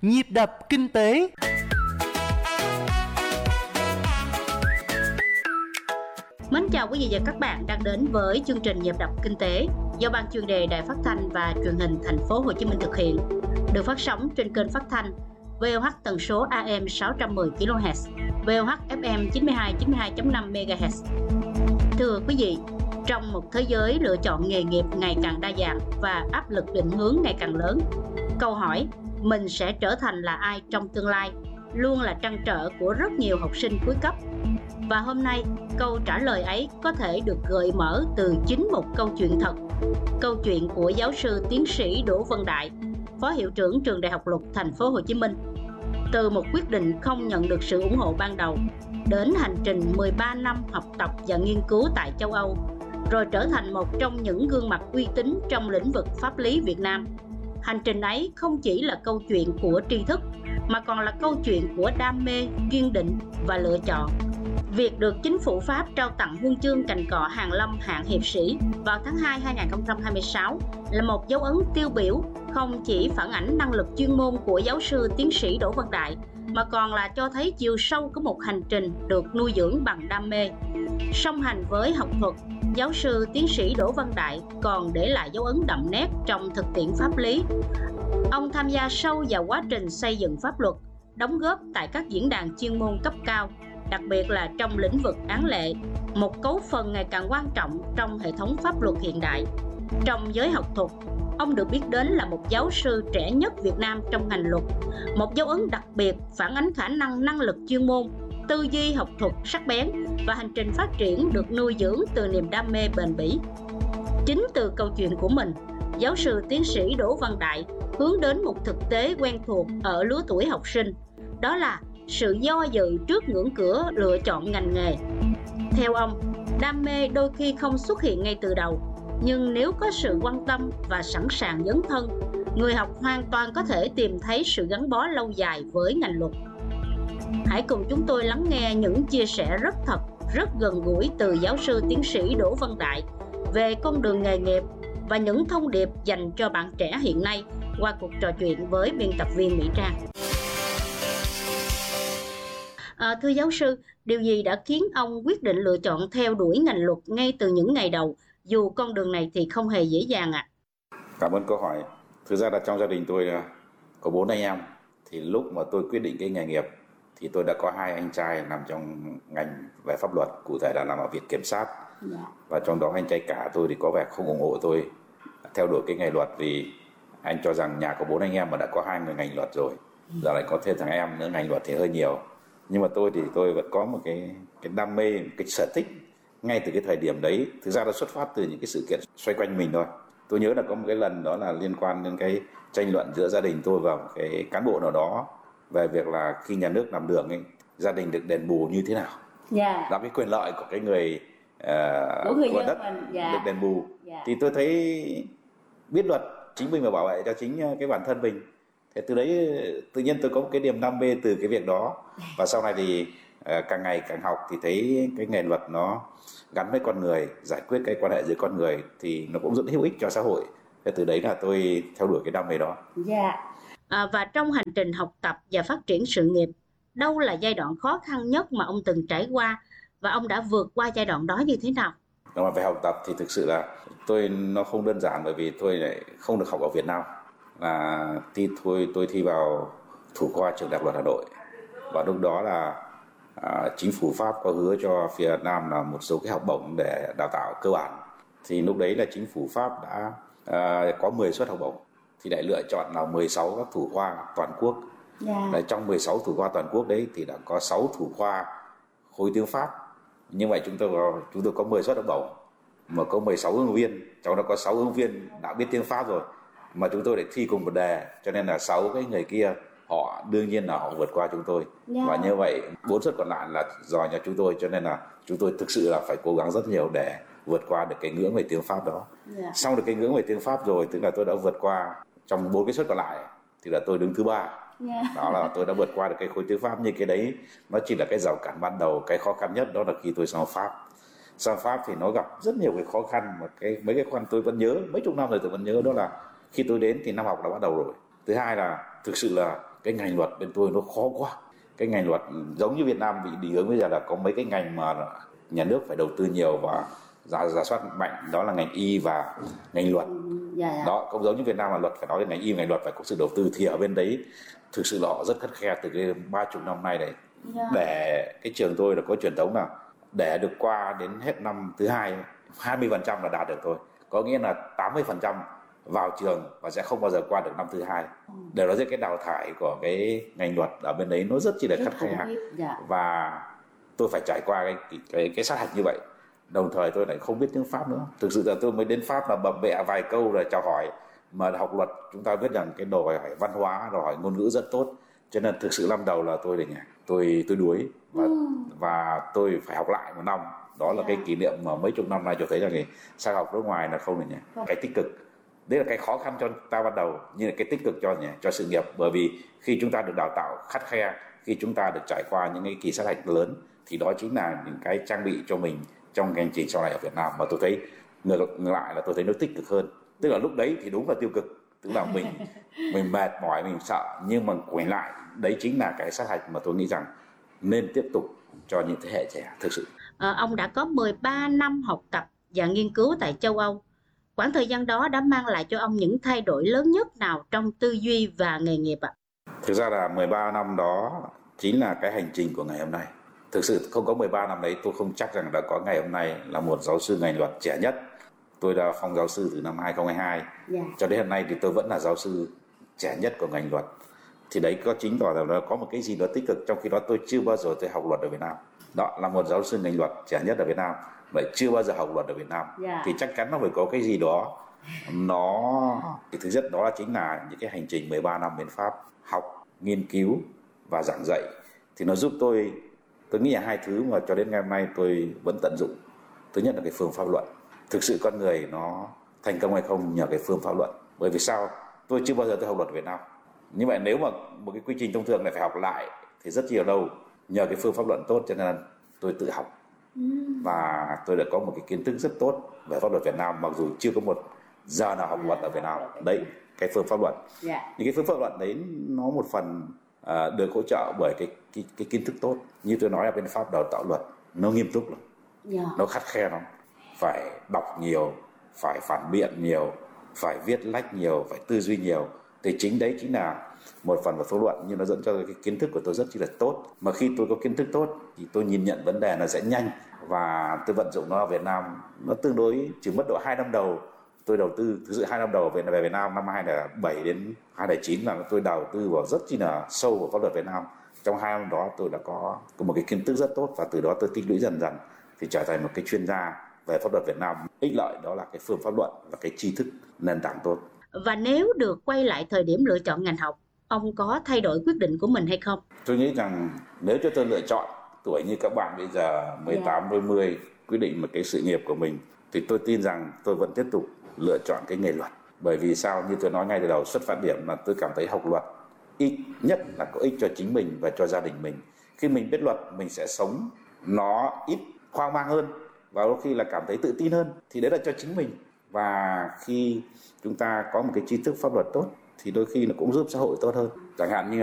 Nhịp đập kinh tế. Mến chào quý vị và các bạn đang đến với chương trình Nhịp đập kinh tế do Ban chuyên đề Đài Phát thanh và Truyền hình Thành phố Hồ Chí Minh thực hiện, được phát sóng trên kênh phát thanh VOH tần số AM 610 kHz, VOH FM 92.5 MHz. Thưa quý vị, trong một thế giới lựa chọn nghề nghiệp ngày càng đa dạng và áp lực định hướng ngày càng lớn, câu hỏi mình sẽ trở thành là ai trong tương lai luôn là trăn trở của rất nhiều học sinh cuối cấp. Và hôm nay, câu trả lời ấy có thể được gợi mở từ chính một câu chuyện thật. Câu chuyện của giáo sư tiến sĩ Đỗ Văn Đại, Phó Hiệu trưởng Trường Đại học Luật Thành phố Hồ Chí Minh. Từ một quyết định không nhận được sự ủng hộ ban đầu, đến hành trình 13 năm học tập và nghiên cứu tại châu Âu, rồi trở thành một trong những gương mặt uy tín trong lĩnh vực pháp lý Việt Nam. Hành trình ấy không chỉ là câu chuyện của tri thức, mà còn là câu chuyện của đam mê, kiên định và lựa chọn. Việc được chính phủ Pháp trao tặng huân chương cành cọ hàn lâm hạng hiệp sĩ vào tháng 2 2026 là một dấu ấn tiêu biểu, không chỉ phản ảnh năng lực chuyên môn của giáo sư tiến sĩ Đỗ Văn Đại, mà còn là cho thấy chiều sâu của một hành trình được nuôi dưỡng bằng đam mê. Song hành với học thuật, giáo sư tiến sĩ Đỗ Văn Đại còn để lại dấu ấn đậm nét trong thực tiễn pháp lý. Ông tham gia sâu vào quá trình xây dựng pháp luật, đóng góp tại các diễn đàn chuyên môn cấp cao, đặc biệt là trong lĩnh vực án lệ, một cấu phần ngày càng quan trọng trong hệ thống pháp luật hiện đại. Trong giới học thuật, ông được biết đến là một giáo sư trẻ nhất Việt Nam trong ngành luật, một dấu ấn đặc biệt phản ánh khả năng lực chuyên môn, tư duy học thuật sắc bén và hành trình phát triển được nuôi dưỡng từ niềm đam mê bền bỉ. Chính từ câu chuyện của mình, giáo sư tiến sĩ Đỗ Văn Đại hướng đến một thực tế quen thuộc ở lứa tuổi học sinh, đó là sự do dự trước ngưỡng cửa lựa chọn ngành nghề. Theo ông, đam mê đôi khi không xuất hiện ngay từ đầu, nhưng nếu có sự quan tâm và sẵn sàng dấn thân, người học hoàn toàn có thể tìm thấy sự gắn bó lâu dài với ngành luật. Hãy cùng chúng tôi lắng nghe những chia sẻ rất thật, rất gần gũi từ giáo sư tiến sĩ Đỗ Văn Đại về con đường nghề nghiệp và những thông điệp dành cho bạn trẻ hiện nay qua cuộc trò chuyện với biên tập viên Mỹ Trang. Thưa giáo sư, điều gì đã khiến ông quyết định lựa chọn theo đuổi ngành luật ngay từ những ngày đầu, dù con đường này thì không hề dễ dàng ạ? Cảm ơn câu hỏi. Thực ra là trong gia đình tôi có 4 anh em. Thì lúc mà tôi quyết định cái nghề nghiệp thì tôi đã có 2 anh trai nằm trong ngành về pháp luật, cụ thể là làm ở Viện Kiểm sát. Và trong đó anh trai cả tôi thì có vẻ không ủng hộ tôi theo đuổi cái nghề luật, vì anh cho rằng nhà có 4 anh em mà đã có 2 người ngành luật rồi, giờ lại có thêm thằng em nữa ngành luật thì hơi nhiều. Nhưng mà tôi thì tôi vẫn có một cái đam mê, một cái sở thích ngay từ cái thời điểm đấy. Thực ra nó xuất phát từ những cái sự kiện xoay quanh mình thôi. Tôi nhớ là có một cái lần đó là liên quan đến cái tranh luận giữa gia đình tôi và một cái cán bộ nào đó về việc là khi nhà nước làm đường ấy, gia đình được đền bù như thế nào. Là cái quyền lợi của cái người của đất được đền bù. Thì tôi thấy biết luật chính mình mà bảo vệ cho chính cái bản thân mình. Thế từ đấy tự nhiên tôi có một cái niềm đam mê từ cái việc đó. Và sau này thì càng ngày càng học thì thấy cái nghề luật nó gắn với con người, giải quyết cái quan hệ giữa con người thì nó cũng rất hữu ích cho xã hội. Thế từ đấy là tôi theo đuổi cái đam mê đó. Và trong hành trình học tập và phát triển sự nghiệp, đâu là giai đoạn khó khăn nhất mà ông từng trải qua và ông đã vượt qua giai đoạn đó như thế nào? Mà về học tập thì thực sự là nó không đơn giản, bởi vì tôi lại không được học ở Việt Nam. Tôi thi vào thủ khoa trường Đại học Luật Hà Nội, và lúc đó là chính phủ Pháp có hứa cho phía Việt Nam là một số cái học bổng để đào tạo cơ bản. Thì lúc đấy là chính phủ Pháp đã có 10 suất học bổng, thì lại lựa chọn là 16 các thủ khoa toàn quốc. Trong 16 thủ khoa toàn quốc đấy thì đã có 6 thủ khoa khối tiếng Pháp. Như vậy chúng tôi có 10 suất học bổng mà có 16 ứng viên, trong đó có 6 ứng viên đã biết tiếng Pháp rồi, mà chúng tôi lại thi cùng một đề, cho nên là 6 cái người kia họ đương nhiên là họ vượt qua chúng tôi. Và như vậy 4 suất còn lại là do nhà chúng tôi, cho nên là chúng tôi thực sự là phải cố gắng rất nhiều để vượt qua được cái ngưỡng về tiếng Pháp đó. Xong được cái ngưỡng về tiếng Pháp rồi, tức là tôi đã vượt qua trong 4 cái suất còn lại thì là tôi đứng thứ 3. Đó là tôi đã vượt qua được cái khối tiếng Pháp. Nhưng cái đấy nó chỉ là cái rào cản ban đầu. Cái khó khăn nhất đó là khi tôi sang Pháp. Sang Pháp thì nó gặp rất nhiều cái khó khăn, mà mấy cái khó khăn tôi vẫn nhớ, mấy chục năm rồi tôi vẫn nhớ, đó là khi tôi đến thì năm học đã bắt đầu rồi. Thứ hai là thực sự là cái ngành luật bên tôi nó khó quá. Cái ngành luật giống như Việt Nam bị định hướng bây giờ là có mấy cái ngành mà nhà nước phải đầu tư nhiều và rà soát mạnh, đó là ngành y và ngành luật. Đó, cũng giống như Việt Nam là luật phải nói đến ngành y và ngành luật phải có sự đầu tư, thì ở bên đấy thực sự là họ rất khắt khe từ cái 30 năm nay này. Để cái trường tôi là có truyền thống là để được qua đến hết năm thứ hai 20% là đạt được thôi, có nghĩa là 80% vào trường và sẽ không bao giờ qua được năm thứ hai. Để nói ra cái đào thải của cái ngành luật ở bên đấy nó rất chi là khắt khe, và tôi phải trải qua cái sát hạch như vậy. Đồng thời tôi lại không biết tiếng Pháp nữa. Thực sự là tôi mới đến Pháp là bập bẹ vài câu rồi chào hỏi, mà học luật chúng ta biết rằng cái đòi hỏi văn hóa, đòi hỏi ngôn ngữ rất tốt, cho nên thực sự năm đầu là tôi đuối và tôi phải học lại một năm. Đó là cái kỷ niệm mà mấy chục năm nay cho thấy là sang học nước ngoài là không được nhỉ. Cái tích cực đấy là cái khó khăn cho ta ban đầu, nhưng là cái tích cực cho sự nghiệp, bởi vì khi chúng ta được đào tạo khắt khe, khi chúng ta được trải qua những cái kỳ sát hạch lớn, thì đó chính là những cái trang bị cho mình trong hành trình sau này ở Việt Nam. Mà tôi thấy ngược lại là tôi thấy nó tích cực hơn. Tức là lúc đấy thì đúng là tiêu cực, tức là mình mệt mỏi, mình sợ, nhưng mà quay lại đấy chính là cái sát hạch mà tôi nghĩ rằng nên tiếp tục cho những thế hệ trẻ thực sự. Ông đã có 13 năm học tập và nghiên cứu tại châu Âu. Quãng thời gian đó đã mang lại cho ông những thay đổi lớn nhất nào trong tư duy và nghề nghiệp ạ? Thực ra là 13 năm đó chính là cái hành trình của ngày hôm nay. Thực sự không có 13 năm đấy tôi không chắc rằng đã có ngày hôm nay là một giáo sư ngành luật trẻ nhất. Tôi đã phong giáo sư từ năm 2022. Cho đến hôm nay thì tôi vẫn là giáo sư trẻ nhất của ngành luật. Thì đấy có chứng tỏ rằng là có một cái gì đó tích cực, trong khi đó tôi chưa bao giờ tôi học luật ở Việt Nam. Đó là một giáo sư ngành luật trẻ nhất ở Việt Nam, vậy chưa bao giờ học luật ở Việt Nam. Thì chắc chắn nó phải có cái gì đó. Thì thứ nhất đó chính là những cái hành trình 13 năm bên Pháp học, nghiên cứu và giảng dạy, thì nó giúp tôi nghĩ là hai thứ mà cho đến ngày hôm nay tôi vẫn tận dụng. Thứ nhất là cái phương pháp luận. Thực sự con người nó thành công hay không nhờ cái phương pháp luận. Bởi vì sao? Tôi chưa bao giờ tôi học luật ở Việt Nam. Như vậy nếu mà một cái quy trình thông thường này phải học lại thì rất nhiều đâu. Nhờ cái phương pháp luận tốt cho nên tôi tự học. Và tôi đã có một cái kiến thức rất tốt về pháp luật Việt Nam, mặc dù chưa có một giờ nào học luật ở Việt Nam. Đấy, cái phương pháp luận. Những cái phương pháp luận đấy nó một phần được hỗ trợ bởi cái kiến thức tốt. Như tôi nói ở bên Pháp đào tạo luật nó nghiêm túc lắm, nó khắt khe lắm, phải đọc nhiều, phải phản biện nhiều, phải viết lách nhiều, phải tư duy nhiều. Thì chính đấy chính là một phần của phương luận, nhưng nó dẫn cho cái kiến thức của tôi rất là tốt. Mà khi tôi có kiến thức tốt thì tôi nhìn nhận vấn đề nó sẽ nhanh, và tôi vận dụng nó ở Việt Nam nó tương đối chỉ mất độ 2 năm đầu tôi đầu tư. Thực sự 2 năm đầu về Việt Nam năm 2007 đến 2009 là tôi đầu tư vào rất chi là sâu vào pháp luật Việt Nam. Trong 2 năm đó tôi đã có một cái kiến thức rất tốt, và từ đó tôi tích lũy dần dần thì trở thành một cái chuyên gia về pháp luật Việt Nam. Ích lợi đó là cái phương pháp luận và cái tri thức nền tảng tốt. Và nếu được quay lại thời điểm lựa chọn ngành học, ông có thay đổi quyết định của mình hay không? Tôi nghĩ rằng nếu cho tôi lựa chọn tuổi như các bạn bây giờ 18, 20 quyết định một cái sự nghiệp của mình, thì tôi tin rằng tôi vẫn tiếp tục lựa chọn cái nghề luật. Bởi vì sao? Như tôi nói ngay từ đầu, xuất phát điểm là tôi cảm thấy học luật ít nhất là có ích cho chính mình và cho gia đình mình. Khi mình biết luật, mình sẽ sống nó ít hoang mang hơn, và đôi khi là cảm thấy tự tin hơn. Thì đấy là cho chính mình. Và khi chúng ta có một cái tri thức pháp luật tốt thì đôi khi nó cũng giúp xã hội tốt hơn. Chẳng hạn như